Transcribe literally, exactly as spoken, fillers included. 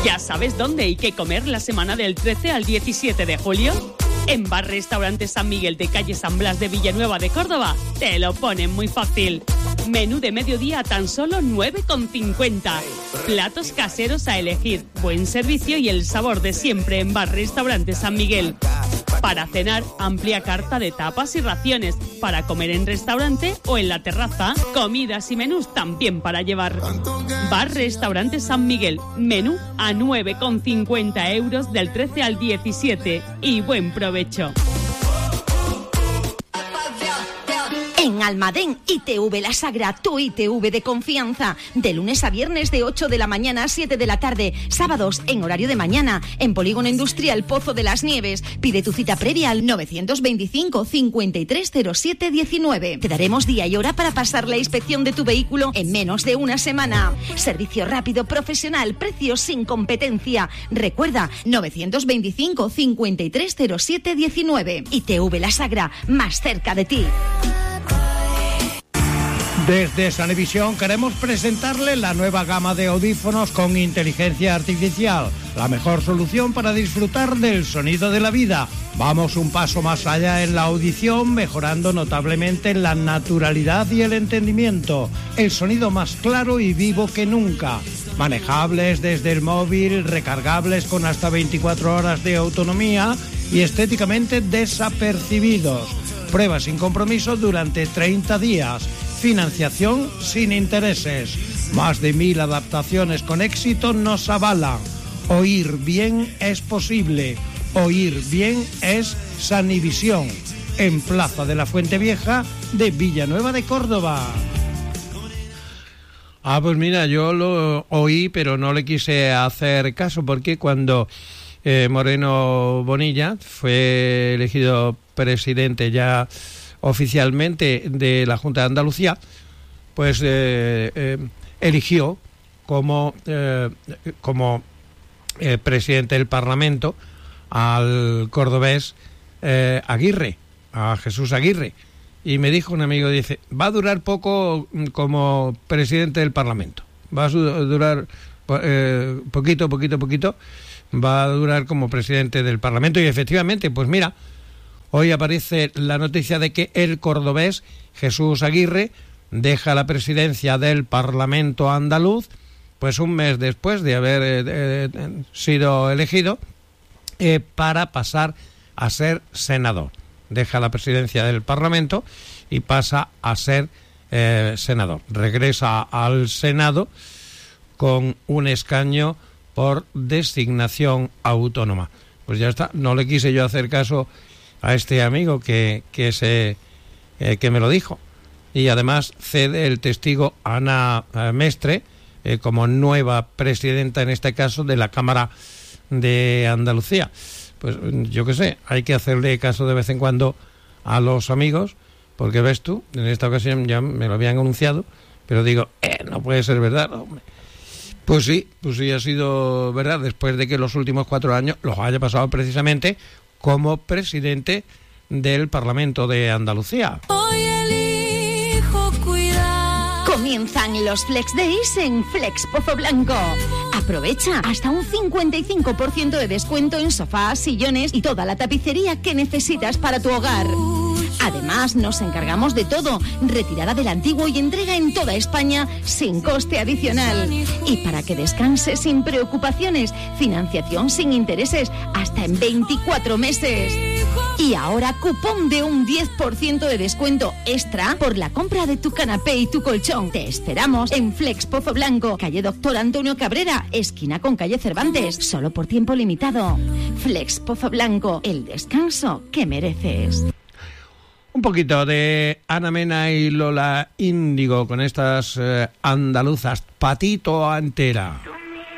¿Ya sabes dónde y qué comer la semana del trece al diecisiete de julio? En Bar Restaurante San Miguel de calle San Blas de Villanueva de Córdoba te lo ponen muy fácil. Menú de mediodía a tan solo nueve con cincuenta. Platos caseros a elegir, buen servicio y el sabor de siempre en Bar Restaurante San Miguel. Para cenar, amplia carta de tapas y raciones. Para comer en restaurante o en la terraza, comidas y menús también para llevar. Bar Restaurante San Miguel, menú a nueve con cincuenta euros del trece al diecisiete. Y buen provecho. En Almadén, I T V La Sagra, tu I T V de confianza. De lunes a viernes de ocho de la mañana a siete de la tarde. Sábados en horario de mañana. En Polígono Industrial Pozo de las Nieves. Pide tu cita previa al novecientos veinticinco, cincuenta y tres cero siete diecinueve. Te daremos día y hora para pasar la inspección de tu vehículo en menos de una semana. Servicio rápido, profesional, precios sin competencia. Recuerda, novecientos veinticinco, cincuenta y tres cero siete diecinueve. I T V La Sagra, más cerca de ti. Desde Sanevisión queremos presentarle la nueva gama de audífonos con inteligencia artificial, la mejor solución para disfrutar del sonido de la vida. Vamos un paso más allá en la audición, mejorando notablemente la naturalidad y el entendimiento, el sonido más claro y vivo que nunca. Manejables desde el móvil, recargables con hasta veinticuatro horas de autonomía y estéticamente desapercibidos. Prueba sin compromiso durante treinta días. Financiación sin intereses. Más de mil adaptaciones con éxito nos avalan. Oír bien es posible. Oír bien es Sanivisión. En Plaza de la Fuente Vieja de Villanueva de Córdoba. Ah, pues mira, yo lo oí, pero no le quise hacer caso, porque cuando eh, Moreno Bonilla fue elegido presidente ya oficialmente de la Junta de Andalucía, pues eh, eh, eligió como, eh, como eh, presidente del Parlamento al cordobés eh, Aguirre, a Jesús Aguirre. Y me dijo un amigo, dice, va a durar poco como presidente del Parlamento, va a durar eh, poquito, poquito, poquito, va a durar como presidente del Parlamento. Y efectivamente, pues mira, hoy aparece la noticia de que el cordobés Jesús Aguirre deja la presidencia del Parlamento andaluz, pues un mes después de haber eh, eh, sido elegido, eh, para pasar a ser senador. Deja la presidencia del Parlamento y pasa a ser eh, senador. Regresa al Senado con un escaño por designación autónoma. Pues ya está, no le quise yo hacer caso a este amigo que que se eh, que me lo dijo, y además cede el testigo Ana eh, Mestre eh, como nueva presidenta, en este caso, de la Cámara de Andalucía. Pues yo qué sé, hay que hacerle caso de vez en cuando a los amigos, porque ves tú, en esta ocasión ya me lo habían anunciado, pero digo, eh, no puede ser verdad, hombre. Pues sí, pues sí ha sido verdad, después de que los últimos cuatro años los haya pasado precisamente como presidente del Parlamento de Andalucía. Hoy elijo cuidar. Comienzan los Flex Days en Flex Pozo Blanco. Aprovecha hasta un cincuenta y cinco por ciento de descuento en sofás, sillones y toda la tapicería que necesitas para tu hogar. Además, nos encargamos de todo, retirada del antiguo y entrega en toda España sin coste adicional. Y para que descanses sin preocupaciones, financiación sin intereses hasta en veinticuatro meses. Y ahora cupón de un diez por ciento de descuento extra por la compra de tu canapé y tu colchón. Te esperamos en Flex Pozo Blanco, calle Doctor Antonio Cabrera, esquina con calle Cervantes, solo por tiempo limitado. Flex Pozo Blanco, el descanso que mereces. Un poquito de Ana Mena y Lola Índigo con estas eh, andaluzas, Patito Antera.